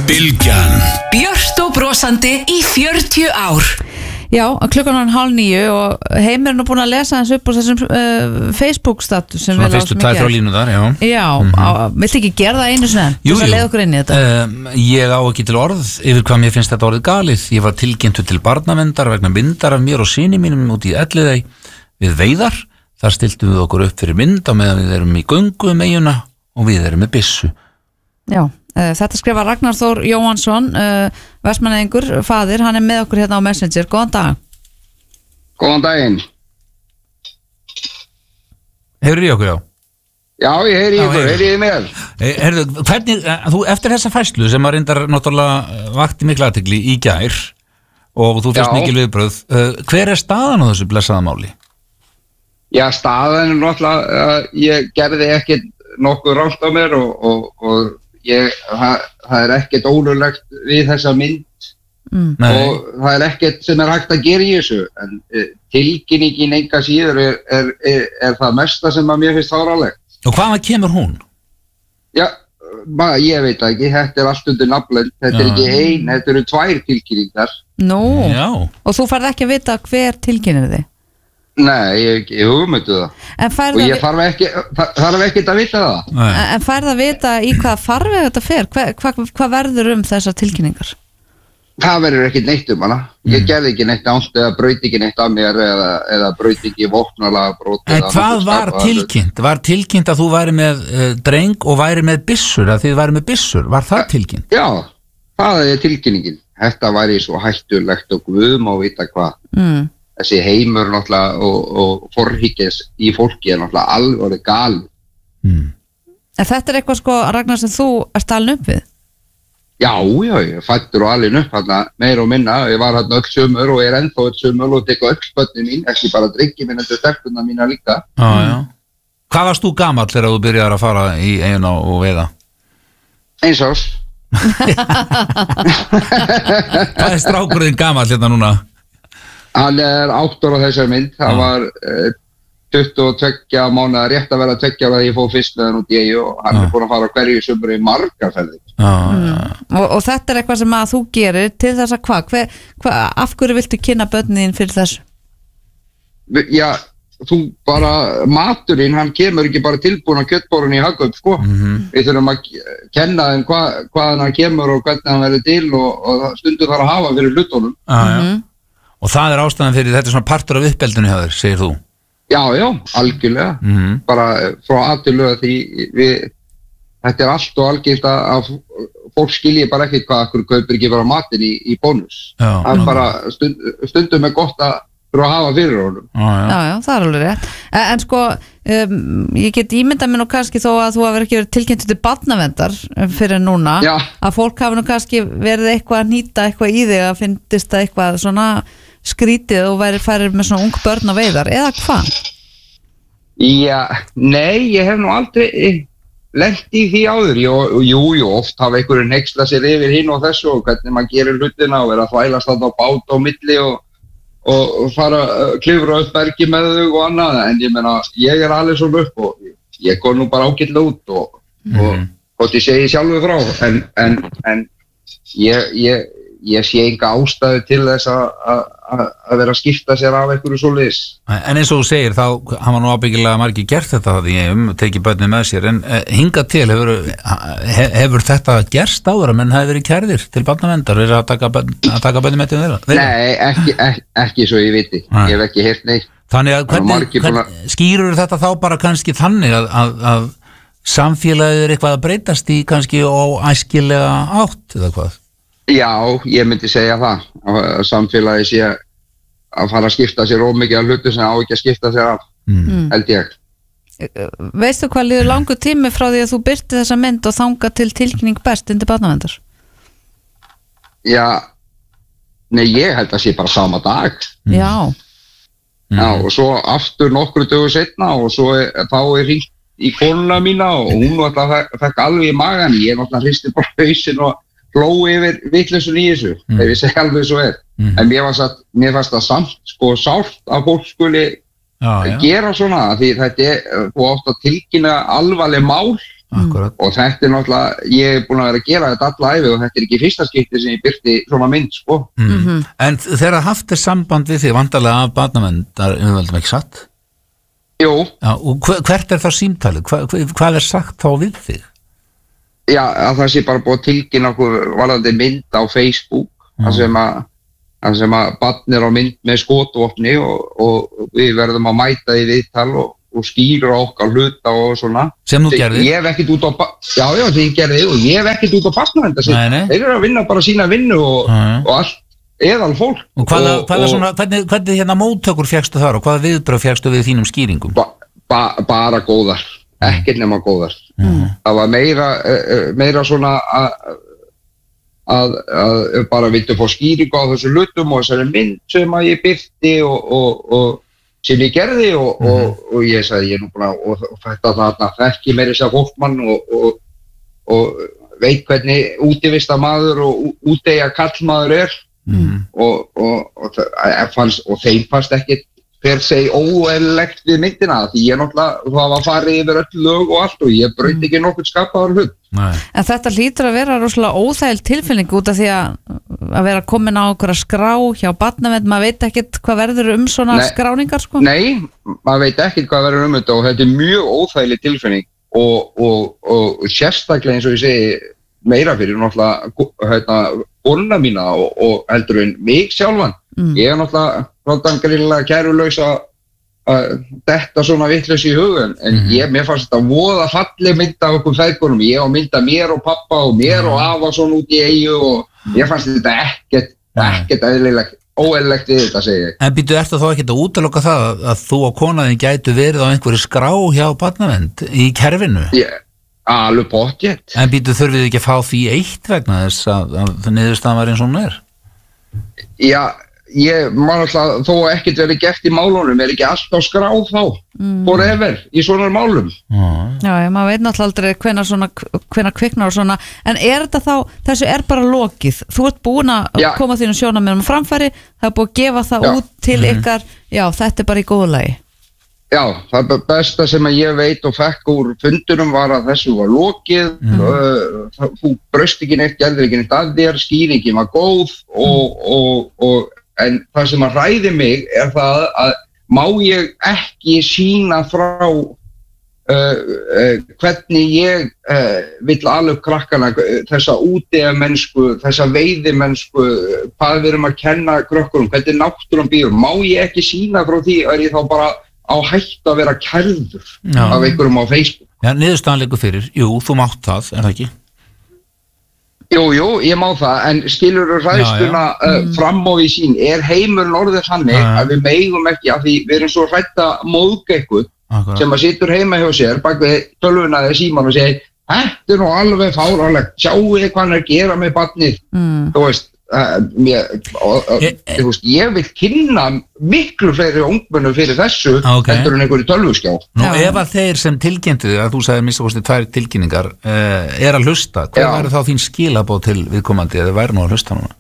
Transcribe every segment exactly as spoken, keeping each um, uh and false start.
Bylgjan. Björt og brosandi í fjörutíu ár. Já, klukkan hann hálf níu og Heimir er nú búin að lesa hans upp á þessum uh, Facebook-status sem við lásum í gerð. Svona fyrstu tvær þrjár línu þar, já. Já, mm-hmm. Viltu ekki gera það einu sinni? Jú, jú. Leið okkur inn í þetta. Uh, ég á ekki til orð yfir hvað mér finnst þetta orðið galið. Ég var tilkynntur til barnaverndar vegna myndar af mér og syni mínum út í Elliðey við veiðar. Þar stiltum við okkur upp fyrir mynd á meðan við erum í göngu um eyjuna og við erum með byssu. Já. Þetta skrifa Ragnar Þór Jóhansson, uh, vestmannaeyingur, faðir, hann er með okkur hérna á Messenger. Góðan dag. Góðan daginn. Heyrðu í okkur, já? Já, ég heyri í ykkur, heyri í með. Heyrðu, hvernig, þú, eftir þessa færslu sem að reyndar náttúrulega vakti mikla athygli í gær og þú fyrst mikil viðbröð, uh, hver er staðan á þessu blessaða máli? Já, staðan er náttúrulega, uh, ég gerði ekki nokkuð rátt á mér og, og, og Ég, það, það er ekkert ólöglegt við þessa mynd mm. og það er ekkert sem er hægt að gera í þessu en e, tilkynningin enga síður er, er, er, er það mesta sem að mér finnst fáránlegt. Og hvaðan kemur hún? Já, ma, ég veit ekki, þetta er allt undir nafnlönd, þetta Já. er ekki ein, þetta eru tvær tilkynningar. Nú, Já. Og þú færð ekki að vita hver tilkynnir þig? Nei, ég, ég hugmyndu það og ég þarf ekki, þarf ekki að vita það. Nei. En færð að vita í hvaða farveg þetta fer? Hva, hva, hvað verður um þessar tilkynningar? Það verður ekki neitt um hana. Ég mm. gerði ekki neitt ánt eða braut ekki neitt af mér eða, eða braut ekki vopnalega brot. En hvað var tilkynnt? Var tilkynnt að þú væri með uh, dreng og væri með byssur, að þið væri með byssur? Var það tilkynnt? Já, það er tilkynningin. Þetta væri svo hættulegt og guð má vita hvað. Mm. Þessi heimur náttúrulega og, og forhyggis í fólki er náttúrulega alveg gali. Mm. En þetta er eitthvað sko, Ragnar, sem þú ert alin upp við? Já, já, ég fættur og alin upp hérna, meir og minna. Ég var hérna öll sumur og ég er ennþá öll sumur og teka öll börnin mín, ekki bara drengi minn, þetta er stelpuna mína líka. Ah, já. Hvað varst þú gamall þegar þú byrjar að fara í eiguna og veiða? Eins árs. Hvað er strákurinn gamall hérna núna? Hann er átt ára þessar mynd, það var uh, tuttugu og tveggja mánaða rétt að vera tveggja ára þegar ég fóð fyrst með hann út í eyju og hann ah. er búin að fara á hverju sumur í margar ferðir. Ah, mm. ja. og, og þetta er eitthvað sem að þú gerir til þess að hvað? Hver, hva, af hverju viltu kynna börnin fyrir þessu? Já, þú bara, maturinn, hann kemur ekki bara tilbúin á kjötborunni í Hagkaup, sko. Mm-hmm. Við þurfum að kenna þeim hva, hvaðan hann kemur og hvernig hann verður til og, og stundu þarf að hafa fyrir hlutunum. Ah, mm-hmm. Og það er ástæðan fyrir, þetta er svona partur af uppeldinu hjá þér, segir þú? Já, já, algjörlega. Mm-hmm. Bara frá aðtilöða því við, þetta er allt og algjört að fólk skilji bara ekkert hvað akkur kaupir ekki bara matinn í, í bónus. Já, það er bara stund, stundum er gott að fyrir að hafa fyrir honum. Já, já. já, já, það er alveg rétt. En, en sko, um, ég get ímyndað mér nú kannski þó að þú hafi ekki verið tilkynnt til barnaverndar fyrir núna, já. Að fólk hafi nú kannski verið eitthvað að nýta eitthvað í þig að finnist það eitthvað svona skrítið og væri færir með svona ung börn að veiðar, eða hvað? Já, nei, ég hef nú aldrei lent í því áður. Jú, jú, jú oft hafa einhverjum hneykslað sér yfir hinn og þessu og hvernig maður gerir hlutina og vera að þvælast þarna á bát á milli og, og, og fara að klifra upp bergi með þau og annað, en ég meina, ég er alveg svona upp og ég kom nú bara ágætlega út og, mm. og hvort ég segi sjálfur frá, en, en, en ég, ég, ég sé enga ástæðu til þess að að vera að skipta sér af einhverju svoleiðis. En eins og þú segir, þá hafa nú ábyggilega margir gert þetta því um, tekið börnin með sér, en uh, hingað til hefur, hef, hefur þetta gerst áður að menn hafi verið kærðir til barnaverndar, verið að taka, að taka börnin með til þeirra? Nei, ekki, ekki, ekki svo ég viti, Nei. Ég hef ekki heyrt neitt. Þannig að hvernig, hvernig skýrur þetta þá bara kannski þannig að, að, að samfélagið er eitthvað að breytast í kannski óæskilega átt eða hvað? Já, ég myndi segja það að samfélagi sé að fara að skipta sér ómikið af hlutu sem á ekki að skipta sér af, mm. held ég. Veistu hvað líður langur tími frá því að þú birti þessa mynd og þanga til tilkynning berst undir barnaverndar? Já, nei, ég held að sé bara sama dag. Mm. Já. Já, og svo aftur nokkru dögur setna og svo er, þá er hringt í konuna mína og hún var alltaf fekk alveg í magan, ég náttúrulega hristi bara hausinn og hló yfir vitleysun í þessu, mm. ef ég segi alveg svo er. Mm. En mér fannst, að, mér fannst það samt sko sárt að fólk skuli já, já. gera svona, því þetta er, þú átt að tilkynna alvarleg mál Akkurat. Og þetta er náttúrulega, ég er búin að vera að gera þetta alla æfi og þetta er ekki fyrsta skipti sem ég byrti svona mynd, sko. Mm. Mm-hmm. En þegar haft er samband við þig vandarlega af barnaverndar yfirvöldum ekki satt? Jú. Já, og hvert er það símtalið? Hva, hvað er sagt þá við þig? Já, að það sé bara búið að tilkynna okkur varðandi mynd á Facebook, mm. að sem að að sem að barn er á mynd með skotvopni og, og við verðum að mæta í viðtal og og skýra okkar hluta og svona. Sem þú gerðir? Ég hef ekkert út á, já, já, sem ég gerði og ég hef ekkert út á barnaverndar sig. Nei, nei. Þeir eru að vinna bara sína vinnu og, Nei. og allt eðal fólk. Og hvaða, og, hvaða og, svona, hvernig, hvernig hérna móttökur fékkstu þar og hvaða viðbrögð fékkstu við þínum skýringum? Ba, ba, bara góðar, ekkert nema góðar. Mm. Það var meira, meira svona að, að, að bara viltu fá skýringu á þessu hlutum og þessari mynd sem að ég byrti og, og, og sem ég gerði og, mm. og, og ég sagði ég nú búin að og, og þetta þarna þekki meiri sér fólkmann og, og, og veit hvernig útivistarmaður og úteyja kallmaður er mm. og, og, og, fannst, og þeim fannst ekki per se óeðlilegt við myndina því ég náttúrulega, það var farið yfir öll lög og allt og ég braut ekki nokkuð skapaðar hlut. Nei. En þetta hlýtur að vera rosalega óþægileg tilfinning út af því að að vera komin á einhverja skrá hjá barnavernd, maður veit ekkert hvað verður um svona Nei. skráningar sko? Nei, maður veit ekkert hvað verður um þetta og þetta er mjög óþægileg tilfinning og, og, og sérstaklega eins og ég segi meira fyrir náttúrulega hérna, konuna mína og, og heldur en mig sjálfan. Mm. Ég er náttúrulega náttúrulega grillega kærulaus að detta svona vitlaus í hugun en mm. ég, mér fannst þetta voða falleg mynd af okkur feðgunum, ég á mynda mér og pappa og mér mm. og afa svona út í eyju og ég fannst þetta ekkert ekkert eðlilegt, óeðlilegt við þetta segi ég. En býtu eftir þá ekkert að útiloka það að, að þú og konaðin gætu verið á einhverju skrá hjá barnavernd í kerfinu? Ég, alveg pottjett. En býtu þurfið ekki að fá því eitt vegna þess að, að niðurstaðan var eins og hún er? Já, ég man alltaf, þó að ekkert verið gert í málunum, er ekki alltaf skráð þá, mm. forever, í svona málum. Mm. Já, ég, maður veit náttúrulega aldrei hvenær svona, hvenær kviknar og svona, en er þetta þá, þessu er bara lokið, þú ert búin að já. koma þínu sjónarmiðum á framfæri, það er búin að gefa það já. út til mm. ykkar, já, þetta er bara í góðu lagi. Já, það besta sem að ég veit og fekk úr fundunum var að þessu var lokið, mm. uh, þú braust ekki neitt, gerðir ekki neitt að þér, skýringin var góð og, og, og en það sem að hræði mig er það að má ég ekki sýna frá uh, uh, hvernig ég uh, vill alveg krakkana þessa útimennsku, þessa veiðimennsku, hvað við erum að kenna krökkunum, hvernig náttúran býður, má ég ekki sýna frá því að ég þá bara á hætt að vera kærður Já. af einhverjum á Facebook. Já, niðurstaðan liggur fyrir, jú, þú mátt það, er það ekki? Jú, jú, ég má það, en skilur hræðsluna uh, fram á í sín, er heimurinn orðið þannig já, já. að við megum ekki, af því við erum svo hrætt að móðga eitthvað sem að situr heima hjá sér, bak við tölvuna eða síman og segir, þetta er nú alveg fáránlegt, sjáu þið hvað hann er að gera með barnið, mm. þú veist, uh, mér, og, uh, ég, þú veist, ég vil kynna miklu fleiri ungmennu fyrir þessu okay. heldur en einhverju tölvuskjá. Nú, já. ef að þeir sem tilkynntu að þú sagðir mista kosti tvær tilkynningar uh, er að hlusta, hvað væri þá þín skilabóð til viðkomandi eða væri nú að hlusta núna?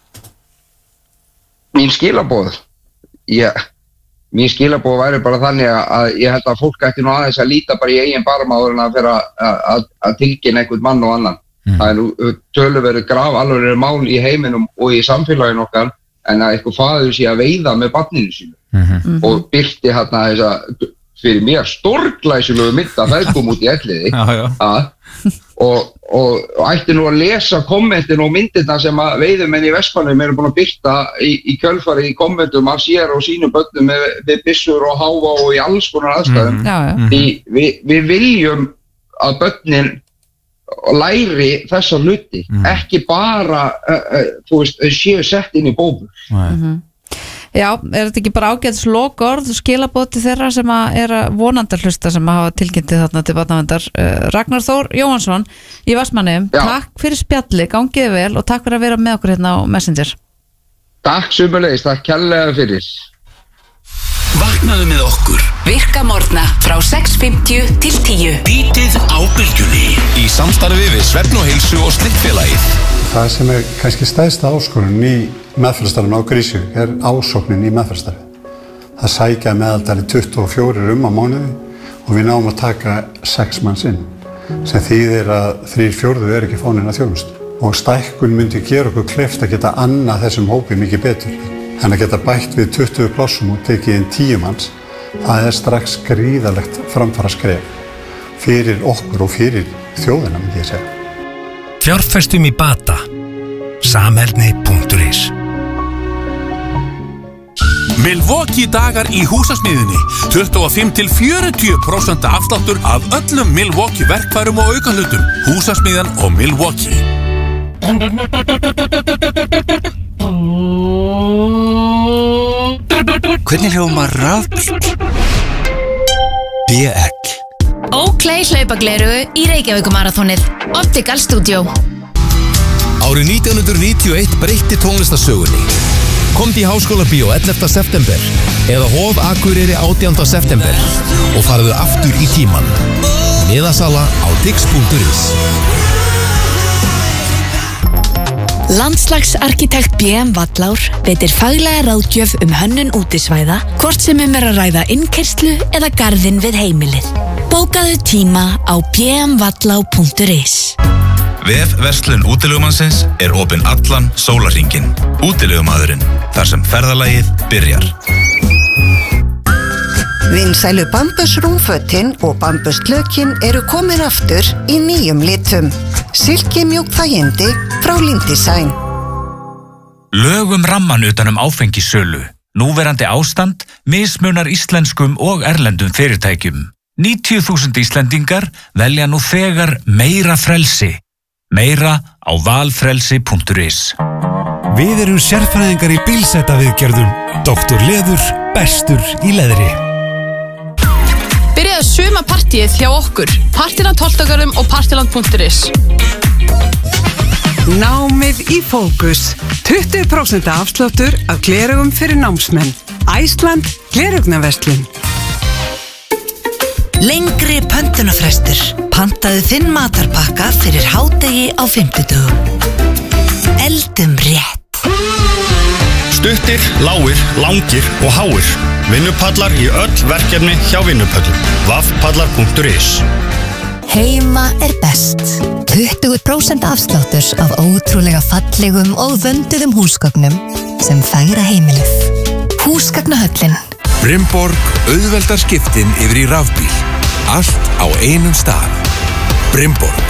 Mín skilabóð? Ég, mín skilabóð væri bara þannig að ég held að fólk ætti nú aðeins að líta bara í eigin barmáður en að vera að, að, að tilkynna einhvern mann og annan. Mm. Það er nú töluverið graf alveg mál í heiminum og í samfélaginu okkar en að eitthvað faður sé að veiða með barninu sínu mm-hmm. og byrti hérna þessa fyrir mér stórglæsilegu mynd að það kom út í elliði og, og, og ætti nú að lesa kommentin og myndirna sem að veiðumenn í Vestmannaeyjum eru búin að byrta í, í kjölfari í kommentum af sér og sínum börnum með, með byssur og háfa og í alls konar aðstæðum mm. já, já. Því við, við viljum að börnin læri þessa hluti mm. ekki bara uh, uh, þú veist, séu sett inn í bófur mm-hmm. Já, er þetta ekki bara ágætis lokaorð skilaboð til þeirra sem að er að vonandar hlusta sem að hafa tilkynnti þarna til barnaverndar uh, Ragnar Þór Jóhansson í Vestmannaeyjum, takk fyrir spjalli gangiði vel og takk fyrir að vera með okkur hérna á Messenger. Takk sömuleiðis, takk kærlega fyrir. Vaknaðu með okkur Virka morgna frá sex fimmtíu til tíu Bítið á bylgjunni í samstarfi við Svefn og heilsu og Slikkfélagið. Það sem er kannski stærsta áskorun í meðferðarstarfinu á Grísju er ásóknin í meðferðarstarfi. Það sækja meðaldali tuttugu og fjórir um á mánuði og við náum að taka sex manns inn. sem þýðir að þrír fjórðu er ekki fánin að þjónustu. Og stækkun myndi gera okkur kleift að geta annað þessum hópi mikið betur. En að geta bætt við tuttugu plássum og tekið inn tíu manns, það er strax gríðarlegt framfara skref fyrir okkur og fyrir þjóðina, myndi ég segja. Fjárfestum í bata. Samheldni punktur is. Milwaukee dagar í húsasmiðjunni. tuttugu og fimm til fjörutíu prósent afsláttur af öllum Milwaukee verkfærum og aukahlutum. Húsasmiðjan og Milwaukee. Hvernig hljómar rafbíll? B L. Oakley hlaupaglerugu í Reykjavíkumarathonið. Optical Studio. Árið nítján hundruð níutíu og eitt breytti tónlistarsögunni. Komdu í Háskóla Bíó ellefta september eða Hof Akureyri átjánda september og farðu aftur í tíman. Miðasala á tix punktur is. Landslagsarkitekt B M Vallár veitir faglega ráðgjöf um hönnun útisvæða, hvort sem um er að ræða innkeyrslu eða garðinn við heimilið. Bókaðu tíma á b m vallá punktur is. Vefverslun útilegumannsins er opinn allan sólarhringinn. Útilegumaðurinn, þar sem ferðalagið byrjar. Vinsælu bambusrúmfötin og bambusklökin eru komin aftur í nýjum litum. Silki mjúk þægindi frá Lindesign. Lögum ramman utanum áfengissölu. Núverandi ástand mismunar íslenskum og erlendum fyrirtækjum. níutíu þúsund Íslendingar velja nú þegar meira frelsi. Meira á valfrelsi punktur is. Við erum sérfræðingar í bílsetaviðgerðum. doktor Leður, bestur í leðri. Byrjaðu sumapartíið hjá okkur. Partiland Holtagörðum og partiland punktur is. Námið í fókus. tuttugu prósent afsláttur af glerugum fyrir námsmenn. Æsland glerugnaverslun. Lengri pöntunarfrestur. Pantaðu þinn matarpakka fyrir hádegi á fimmtudögum. Eldum rétt. Stuttir, lágir, langir og háir. Vinnupallar í öll verkefni hjá Vinnupöllum. vafpallar punktur is. Heima er best. tuttugu prósent afsláttur af ótrúlega fallegum og vönduðum húsgögnum sem fegra heimilið. Húsgagnahöllin. Brimborg auðveldar skiptin yfir í rafbíl. Allt á einum stað. Brimborg.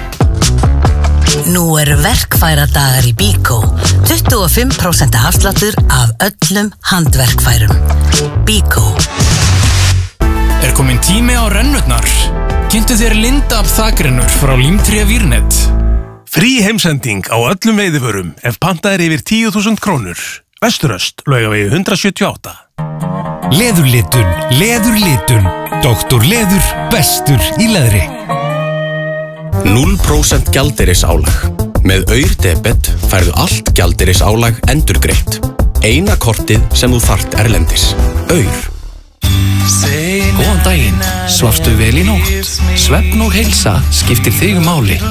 Nú eru verkfæradagar í Bíkó. tuttugu og fimm prósent afsláttur af öllum handverkfærum. Bíkó. Er komin tími á rennurnar? Kynntu þér Lindab þakrennur frá Límtré Vírnet. Frí heimsending á öllum veiðivörum ef pantað er yfir tíu þúsund krónur. Vesturöst, Laugavegi hundrað sjötíu og átta. Leðurlitun, leðurlitun. doktor Leður, bestur í leðri. núll prósent gjaldeyrisálag. Með Aur-debet færðu allt gjaldeyrisálag endurgreitt. Eina kortið sem þú þarft erlendis. Aur. Góðan daginn, svafstu vel í nótt? Svefn og heilsa skiptir þig máli.